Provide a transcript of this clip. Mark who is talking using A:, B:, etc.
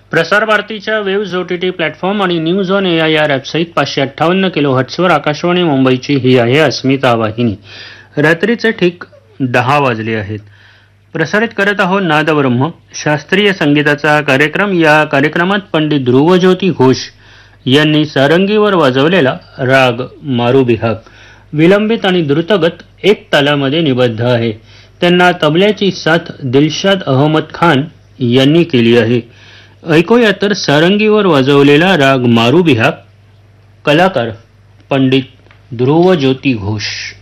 A: प्रसार भारतीच्या waves OTT platform आणि न्यूज ऑन AIR ॲपसहित 558 किलोहर्ट्झवर आकाशवाणी मुंबईची ही आहे अस्मिता वाहिनी. रात्रीचे ठीक 10 वाजले आहेत. प्रसारित करत आहोत नादब्रह्म शास्त्रीय संगीताचा कार्यक्रम. या कार्यक्रमात पंडित ध्रुवज्योती घोष यांनी सारंगीवर वाजवलेला राग मारुबिहाग विलंबित आणि द्रुतगत एक तालामध्ये निबद्ध आहे. त्यांना तबल्याची साथ दिलशाद अहमद खान यांनी केली आहे. ऐकूया तर सारंगीवर वाजवलेला राग मारुबिहाग. कलाकार पंडित ध्रुवज्योती घोष.